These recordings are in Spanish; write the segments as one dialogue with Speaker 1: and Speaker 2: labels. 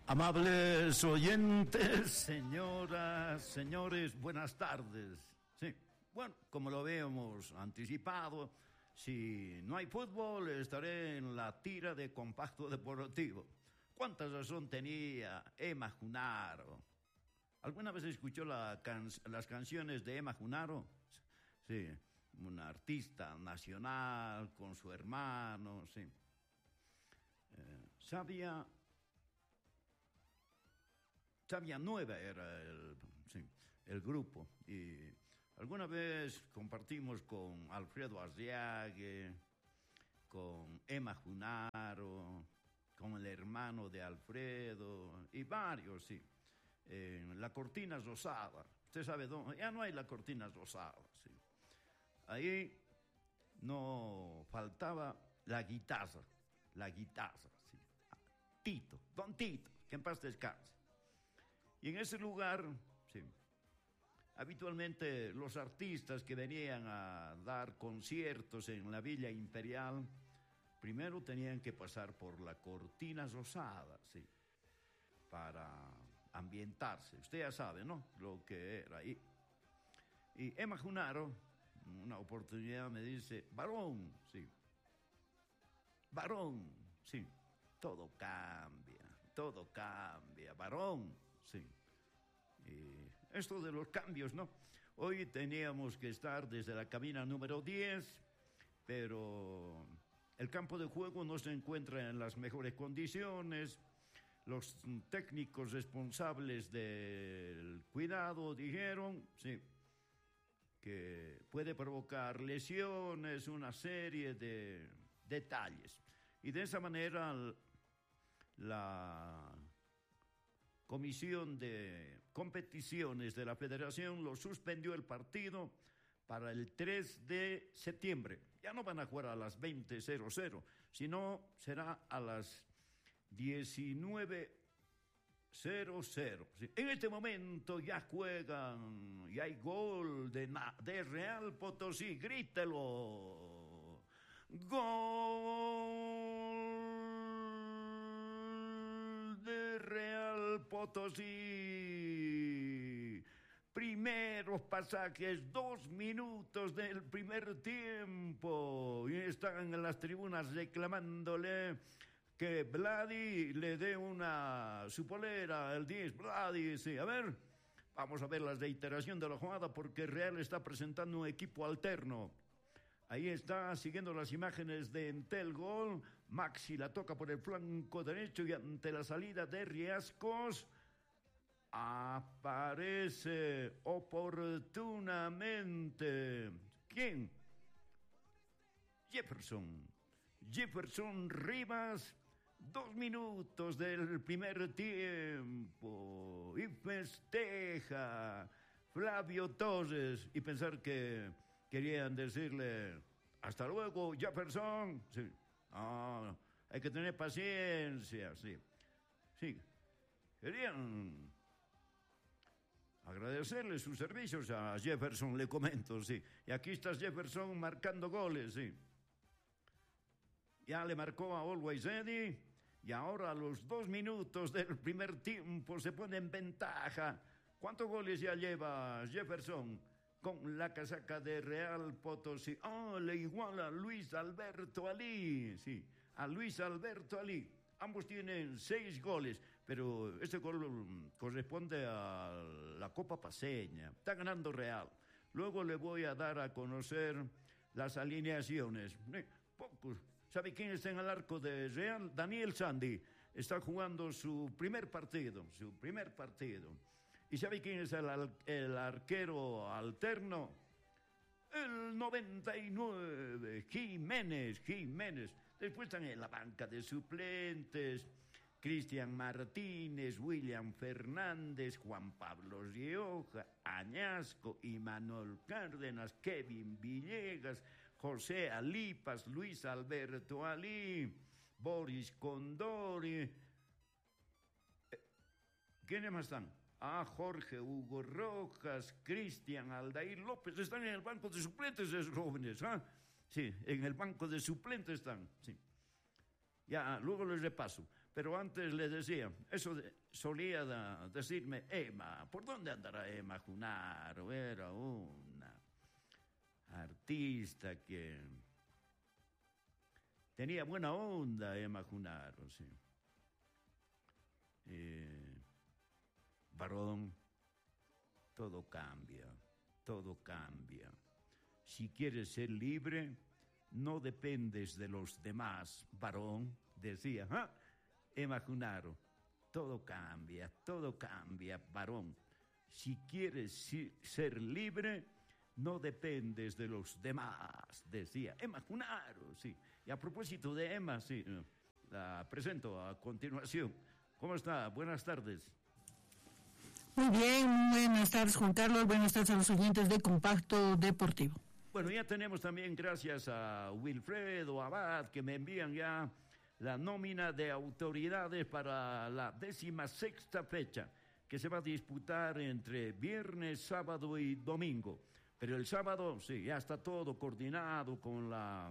Speaker 1: Amables oyentes, señoras, señores, buenas tardes. Sí, bueno, como lo habíamos anticipado, si no hay fútbol, estaré en la tira de Compacto Deportivo. ¿Cuánta razón tenía Emma Junaro? ¿Alguna vez escuchó las canciones de Emma Junaro? Sí, una artista nacional con su hermano, sí. Sabia Nueva era el grupo, y alguna vez compartimos con Alfredo Ardiague, con Emma Junaro, con el hermano de Alfredo y varios, sí. La Cortina Rosada, usted sabe dónde, ya no hay la Cortina Rosada, sí. Ahí no faltaba la guitarra, sí. Don Tito, que en paz descanse. Y en ese lugar, sí, habitualmente los artistas que venían a dar conciertos en la Villa Imperial, primero tenían que pasar por la Cortina Rosada, sí, para ambientarse. Usted ya sabe, ¿no?, lo que era ahí. Y Emma Junaro, una oportunidad, me dice: varón, sí, todo cambia, varón, sí. Y esto de los cambios, ¿no? Hoy teníamos que estar desde la cabina número 10, pero el campo de juego no se encuentra en las mejores condiciones. Los técnicos responsables del cuidado dijeron, sí, que puede provocar lesiones, una serie de detalles. Y de esa manera la Comisión de Competiciones de la Federación lo suspendió el partido para el 3 de septiembre. Ya no van a jugar a las 20:00, sino será a las 19:00. Sí. En este momento ya juegan, y hay gol de Real Potosí. Grítelo. Gol de Real Potosí. Primeros pasajes, 2 minutos del primer tiempo, y están en las tribunas reclamándole que Vladi le dé su polera, el 10, Vladi, sí. A ver, vamos a ver la reiteración de la jugada, porque Real está presentando un equipo alterno. Ahí está, siguiendo las imágenes de Entel Gol. Maxi la toca por el flanco derecho, y ante la salida de Riascos aparece oportunamente, ¿quién? Jefferson Rivas. 2 minutos del primer tiempo y festeja Flavio Torres, y pensar que querían decirle hasta luego, Jefferson. Sí. No, hay que tener paciencia, sí. Sí. Querían agradecerle sus servicios a Jefferson, le comento, sí. Y aquí está Jefferson marcando goles, sí. Ya le marcó a Always Ready, y ahora a los 2 minutos del primer tiempo se pone en ventaja. ¿Cuántos goles ya lleva Jefferson con la casaca de Real Potosí? Le iguala a Luis Alberto Ali, sí, a Luis Alberto Ali. Ambos tienen 6 goles, pero este gol corresponde a la Copa Paceña. Está ganando Real. Luego le voy a dar a conocer las alineaciones. Pocos. ¿Sabe quién está en el arco de Real? Daniel Sandy. Está jugando su primer partido. ¿Y sabe quién es el arquero alterno? El 99, Jiménez. Después están en la banca de suplentes Cristian Martínez, William Fernández, Juan Pablo Rioja, Añasco, Imanol Cárdenas, Kevin Villegas, José Alipas, Luis Alberto Ali, Boris Condori. ¿Quiénes más están? Jorge Hugo Rojas, Cristian Aldair López. Están en el banco de suplentes esos jóvenes, ¿ah? Sí, en el banco de suplentes están, sí. Ya, luego les repaso. Pero antes le decía, solía decirme Emma. ¿Por dónde andará Emma Junaro? Era una artista que tenía buena onda, Emma Junaro, sí. Varón, todo cambia, todo cambia. Si quieres ser libre, no dependes de los demás, varón, decía Emma Junaro. Todo cambia, varón. Si quieres ser libre, no dependes de los demás, decía Emma Junaro, sí. Y a propósito de Emma, sí, la presento a continuación. ¿Cómo está? Buenas tardes.
Speaker 2: Muy bien, buenas tardes Juan Carlos, buenas tardes a los oyentes de Compacto Deportivo.
Speaker 1: Bueno, ya tenemos también, gracias a Wilfredo Abad, que me envían ya la nómina de autoridades para la 16ª fecha, que se va a disputar entre viernes, sábado y domingo. Pero el sábado, sí, ya está todo coordinado con la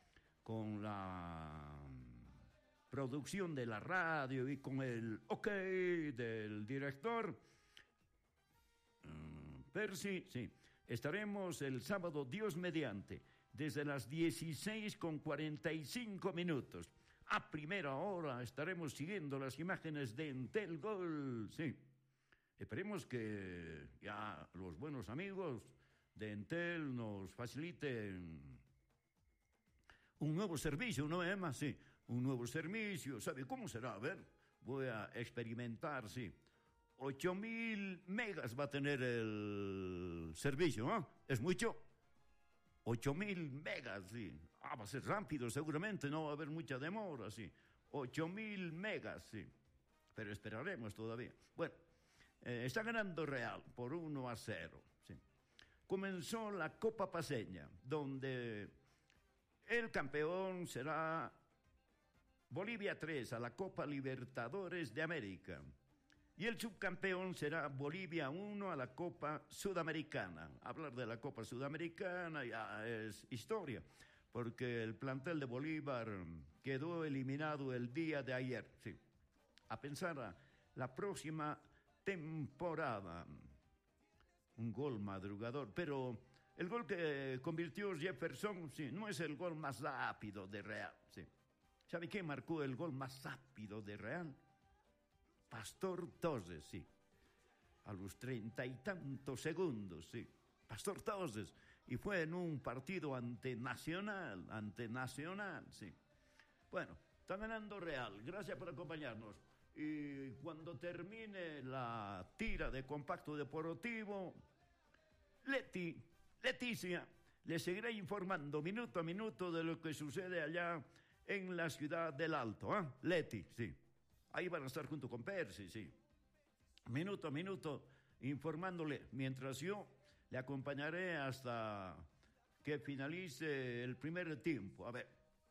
Speaker 1: producción de la radio y con el ok del director Percy, sí. Estaremos el sábado, Dios mediante, desde las 16:45. A primera hora estaremos siguiendo las imágenes de Entel Gol, sí. Esperemos que ya los buenos amigos de Entel nos faciliten un nuevo servicio, ¿no, Emma? Sí, un nuevo servicio. ¿Sabe cómo será? A ver, voy a experimentar, sí. 8.000 megas va a tener el servicio, ¿no? ¿Es mucho? 8.000 megas, sí. Va a ser rápido seguramente, no va a haber mucha demora, sí. 8.000 megas, sí. Pero esperaremos todavía. Bueno, está ganando Real por 1-0, sí. Comenzó la Copa Paceña, donde el campeón será Bolivia 3 a la Copa Libertadores de América. Y el subcampeón será Bolivia 1 a la Copa Sudamericana. Hablar de la Copa Sudamericana ya es historia, porque el plantel de Bolívar quedó eliminado el día de ayer. Sí. A pensar a la próxima temporada. Un gol madrugador, pero el gol que convirtió Jefferson, sí, no es el gol más rápido de Real. Sí. ¿Sabe quién marcó el gol más rápido de Real? Pastor Toses, sí. A los 30 y tantos segundos, sí. Pastor Toses. Y fue en un partido ante Nacional, sí. Bueno, está ganando Real. Gracias por acompañarnos. Y cuando termine la tira de Compacto Deportivo, Leticia, le seguirá informando minuto a minuto de lo que sucede allá en la ciudad del Alto. Leti, sí. Ahí van a estar junto con Percy, sí. Minuto a minuto informándole, mientras yo le acompañaré hasta que finalice el primer tiempo. A ver.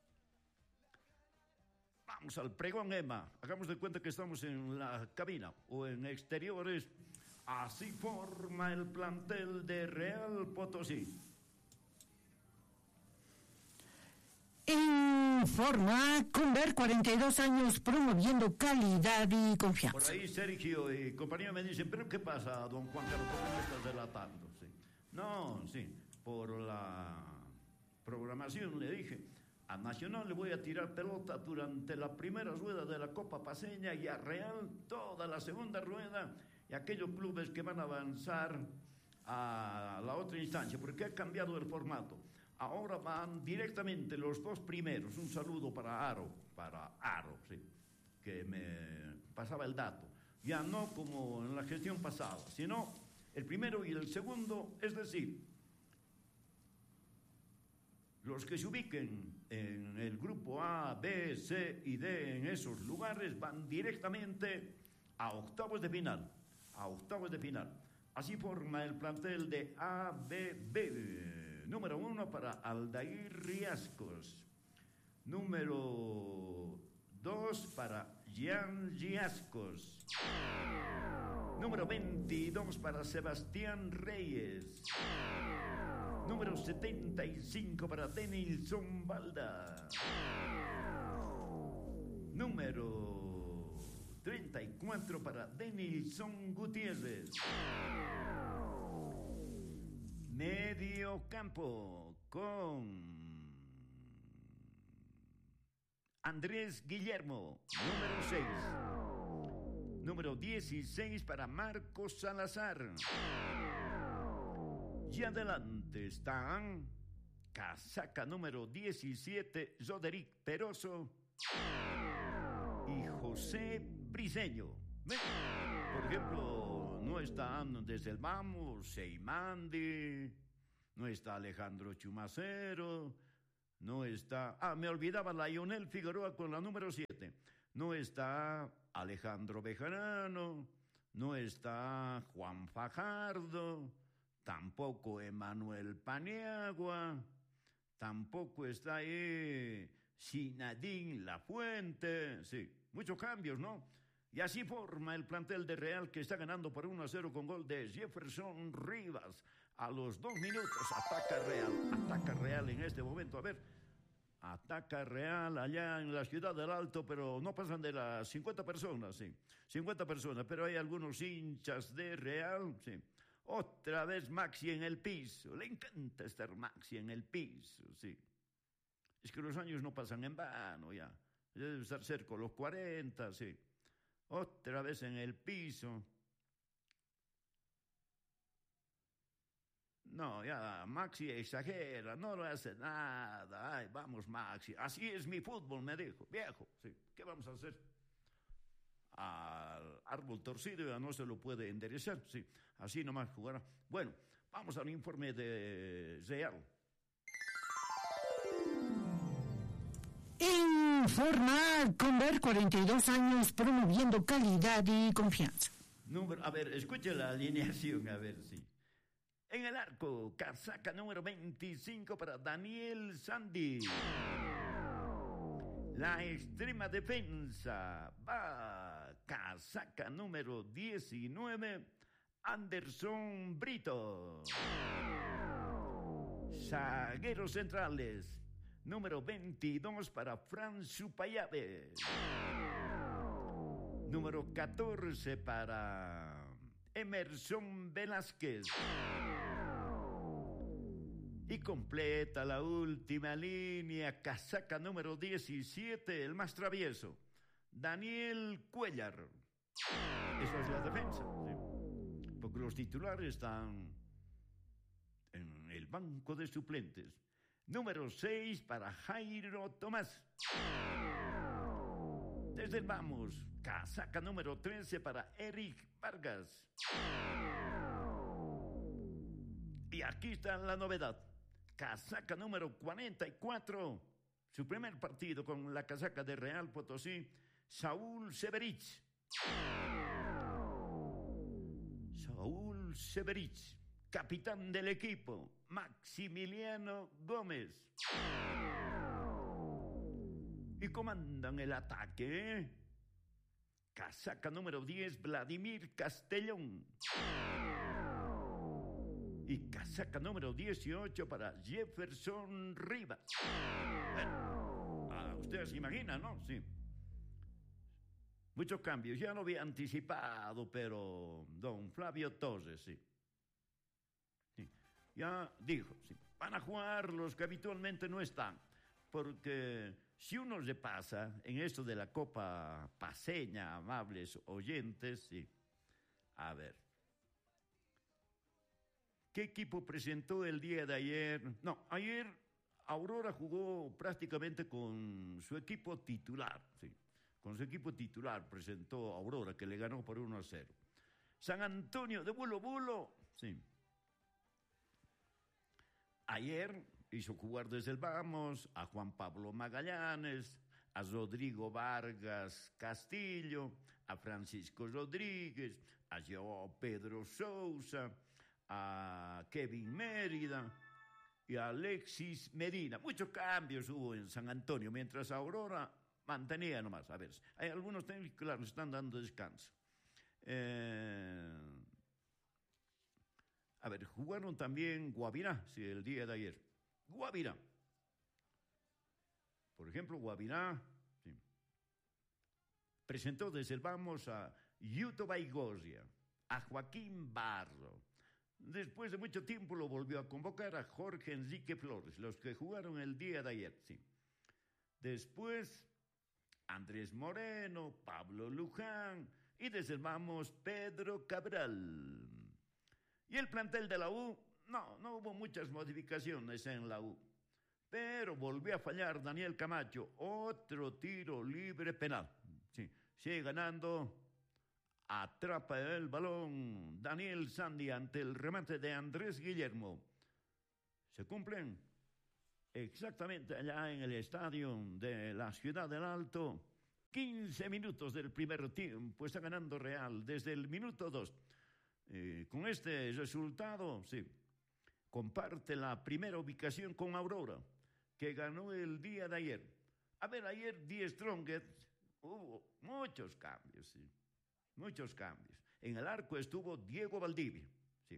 Speaker 1: Vamos al pregón, Emma. Hagamos de cuenta que estamos en la cabina o en exteriores. Así forma el plantel de Real Potosí.
Speaker 2: Informa Conver, 42 años promoviendo calidad y confianza.
Speaker 1: Por ahí Sergio y compañía me dicen, ¿pero qué pasa, don Juan Carlos? ¿Por qué me estás delatando? Sí. No, sí, por la programación le dije, a Nacional le voy a tirar pelota durante la primera rueda de la Copa Paceña y a Real toda la segunda rueda y aquellos clubes que van a avanzar a la otra instancia, porque ha cambiado el formato. Ahora van directamente los dos primeros. Un saludo para Aro, sí, que me pasaba el dato. Ya no como en la gestión pasada, sino el primero y el segundo, es decir, los que se ubiquen en el grupo A, B, C y D en esos lugares van directamente a octavos de final. Así forma el plantel de ABB. Número 1 para Aldair Riascos. Número 2 para Jean Riascos. Número 22 para Sebastián Reyes. Número 75 para Denilson Balda. Número 4 para Denilson Gutiérrez. Medio campo con Andrés Guillermo, número 6. Número 16 para Marcos Salazar. Y adelante están casaca número 17, Roderick Peroso y José Briseño. Por ejemplo, no están desde el Vamos, Seimandi, no está Alejandro Chumacero, no está... me olvidaba Lionel Figueroa con la número 7. No está Alejandro Bejarano, no está Juan Fajardo, tampoco Emanuel Paniagua, tampoco está ahí Sinadín Lafuente. Sí, muchos cambios, ¿no? Y así forma el plantel de Real, que está ganando por 1-0 con gol de Jefferson Rivas. A los 2 minutos ataca Real en este momento. A ver, ataca Real allá en la ciudad del Alto, pero no pasan de las 50 personas, sí. 50 personas, pero hay algunos hinchas de Real, sí. Otra vez Maxi en el piso. Le encanta estar Maxi en el piso, sí. Es que los años no pasan en vano ya. Debe estar cerca de los 40, sí. Otra vez en el piso. No, ya, Maxi exagera, no lo hace nada. Ay, vamos, Maxi. Así es mi fútbol, me dijo. Viejo, sí. ¿Qué vamos a hacer? Al árbol torcido ya no se lo puede enderezar, sí. Así nomás jugará. Bueno, vamos al informe de Real.
Speaker 2: Informa Conver, 42 años promoviendo calidad y confianza.
Speaker 1: A ver, escuche la alineación, a ver si. En el arco, casaca número 25 para Daniel Sandy. La extrema defensa va casaca número 19, Anderson Brito. Zagueros centrales, número 22 para Fran Supayave. Número 14 para Emerson Velázquez. Y completa la última línea, casaca número 17, el más travieso, Daniel Cuellar. Eso es la defensa, ¿sí? Porque los titulares están en el banco de suplentes. Número 6 para Jairo Tomás. Desde el Vamos, casaca número 13 para Eric Vargas. Y aquí está la novedad. Casaca número 44, su primer partido con la casaca de Real Potosí, Saúl Severich. Saúl Severich, capitán del equipo, Maximiliano Gómez. Y comandan el ataque, ¿eh? Casaca número 10, Vladimir Castellón. Y casaca número 18 para Jefferson Rivas. Bueno, ustedes se imaginan, ¿no? Sí. Muchos cambios. Ya lo había anticipado, pero don Flavio Torres, sí. Sí. Ya dijo, sí. Van a jugar los que habitualmente no están. Porque si uno se pasa en esto de la Copa Paceña, amables oyentes, sí. A ver. ¿Qué equipo presentó el día de ayer? No, ayer Aurora jugó prácticamente con su equipo titular, sí. Con su equipo titular presentó Aurora, que le ganó por 1-0. San Antonio de Bulo Bulo, sí. Ayer hizo jugar desde el Vamos a Juan Pablo Magallanes, a Rodrigo Vargas Castillo, a Francisco Rodríguez, a Joao Pedro Sousa, a Kevin Mérida y a Alexis Medina. Muchos cambios hubo en San Antonio, mientras Aurora mantenía nomás. A ver, hay algunos técnicos que le están dando descanso. A ver, jugaron también Guavirá, sí, el día de ayer. Guavirá. Por ejemplo, Guavirá, sí, presentó desde el Vamos a Yuto Baigorria, a Joaquín Barro. Después de mucho tiempo lo volvió a convocar a Jorge Enrique Flores, los que jugaron el día de ayer, sí. Después, Andrés Moreno, Pablo Luján y desde el Vamos, Pedro Cabral. Y el plantel de la U, no hubo muchas modificaciones en la U. Pero volvió a fallar Daniel Camacho, otro tiro libre penal. Sí, sigue ganando. Atrapa el balón Daniel Sandy ante el remate de Andrés Guillermo. Se cumplen exactamente allá en el estadio de la Ciudad del Alto 15 minutos del primer tiempo. Está ganando Real desde el minuto 2. Con este resultado, sí, comparte la primera ubicación con Aurora, que ganó el día de ayer. A ver, ayer Die Strongest hubo muchos cambios, sí. Muchos cambios. En el arco estuvo Diego Valdivia, sí.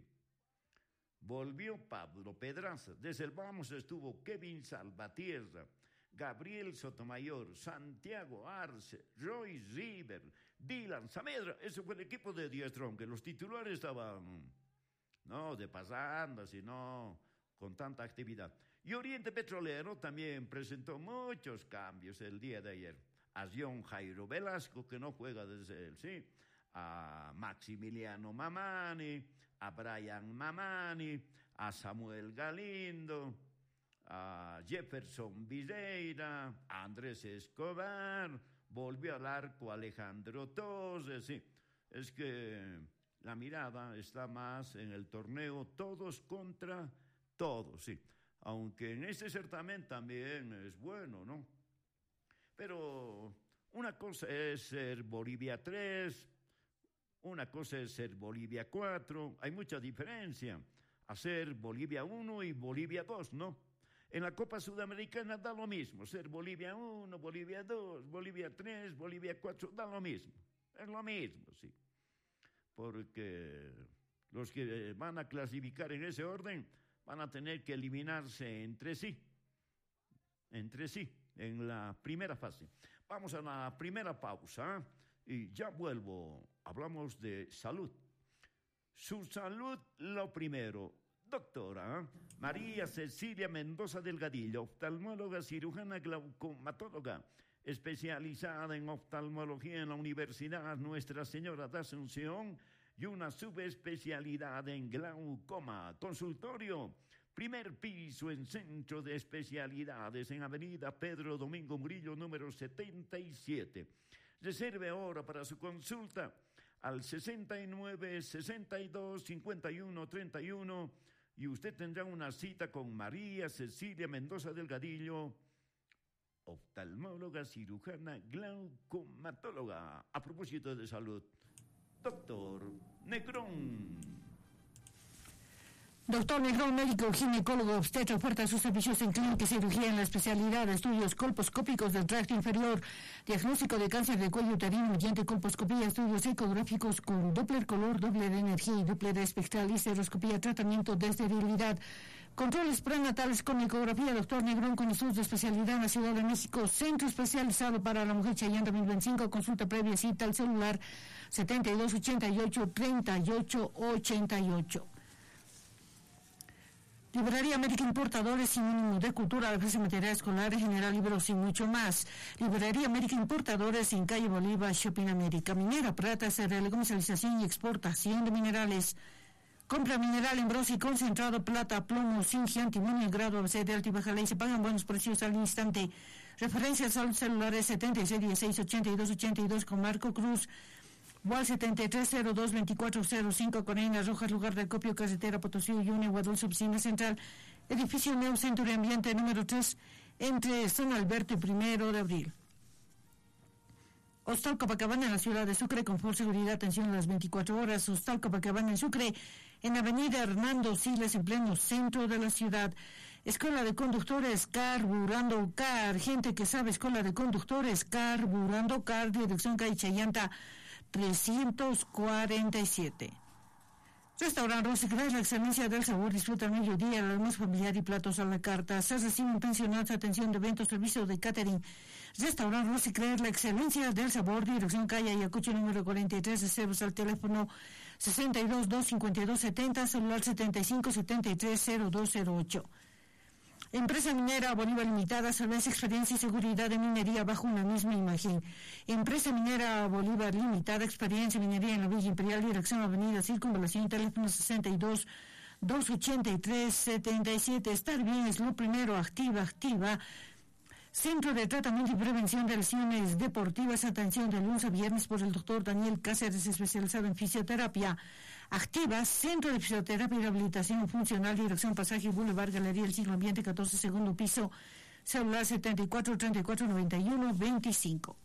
Speaker 1: Volvió Pablo Pedraza. Desde el Vamos estuvo Kevin Salvatierra, Gabriel Sotomayor, Santiago Arce, Roy River, Dylan Saavedra. Ese fue el equipo de Die Strongest. Los titulares estaban, no de pasando, sino con tanta actividad. Y Oriente Petrolero también presentó muchos cambios el día de ayer. A John Jairo Velasco, que no juega desde él, sí. A Maximiliano Mamani, a Brian Mamani, a Samuel Galindo, a Jefferson Villeira, a Andrés Escobar, volvió al arco Alejandro Torres, sí. Es que la mirada está más en el torneo todos contra todos, sí. Aunque en este certamen también es bueno, ¿no? Pero una cosa es ser Bolivia 3, una cosa es ser Bolivia 4, hay mucha diferencia a ser Bolivia 1 y Bolivia 2, ¿no? En la Copa Sudamericana da lo mismo, ser Bolivia 1, Bolivia 2, Bolivia 3, Bolivia 4, da lo mismo, es lo mismo, sí. Porque los que van a clasificar en ese orden van a tener que eliminarse entre sí, en la primera fase. Vamos a la primera pausa y ya vuelvo. Hablamos de salud. Su salud, lo primero. Doctora María Cecilia Mendoza Delgadillo, oftalmóloga cirujana glaucomatóloga, especializada en oftalmología en la Universidad Nuestra Señora de Asunción y una subespecialidad en glaucoma. Consultorio, primer piso en Centro de Especialidades, en Avenida Pedro Domingo Murillo, número 77. Reserve ahora para su consulta al 69 62 51 31 y usted tendrá una cita con María Cecilia Mendoza Delgadillo, oftalmóloga, cirujana, glaucomatóloga. A propósito de salud, doctor Negrón.
Speaker 2: Doctor Negrón, médico ginecólogo obstetra, oferta sus servicios en clínica y cirugía en la especialidad de estudios colposcópicos del tracto inferior, diagnóstico de cáncer de cuello uterino mediante colposcopía, estudios ecográficos con Doppler color, Doppler de energía y Doppler espectral y seroscopía, tratamiento de esterilidad, controles prenatales con ecografía. Doctor Negrón, con estudios de especialidad en la Ciudad de México, centro especializado para la mujer Chayán 2025, consulta previa, cita al celular 7288-3888. Librería América Importadores, sinónimo de cultura, ofrece material escolar en general, libros y mucho más. Librería América Importadores en calle Bolívar, Shopping América. Minera, plata, cereal, comercialización y exportación de minerales. Compra mineral en bronce y concentrado, plata, plomo, zinc, antimonio, grado ABC de alta y baja ley. Se pagan buenos precios al instante. Referencias a los celulares 76168282 con Marco Cruz. WAL 7302-2405, Corina Rojas, lugar de acopio, carretera Potosí, Uyuni, Guadalajara, oficina central, edificio Neo Centro de Ambiente número 3, entre San Alberto y 1 de abril. Hostal Copacabana en la ciudad de Sucre, confort, seguridad, atención a las 24 horas. Hostal Copacabana en Sucre, en avenida Hernando Siles, en pleno centro de la ciudad. Escuela de Conductores, Carburando Car, gente que sabe, Escuela de Conductores, Carburando Car, dirección calle Chayanta 347. Restaurante Rosicler, la excelencia del sabor, disfruta al mediodía, el almuerzo familiar y platos a la carta. Se reciben pensionados, atención de eventos, servicio de catering. Restaurante Rosicler, la excelencia del sabor, dirección calle Ayacucho número 43, reservas al teléfono 62-252-70, celular 75-73-0208. Empresa Minera Bolívar Limitada, solvencia, experiencia y seguridad de minería bajo una misma imagen. Empresa Minera Bolívar Limitada, experiencia en minería en la Villa Imperial, dirección Avenida Circunvalación, teléfono 62-283-77. Estar bien es lo primero, activa. Centro de Tratamiento y Prevención de Lesiones Deportivas, atención de lunes a viernes por el doctor Daniel Cáceres, especializado en fisioterapia. Activa, Centro de Fisioterapia y Rehabilitación Funcional, dirección Pasaje Boulevard, Galería El Siglo Ambiente, 14, segundo piso, celular 74-34-91-25.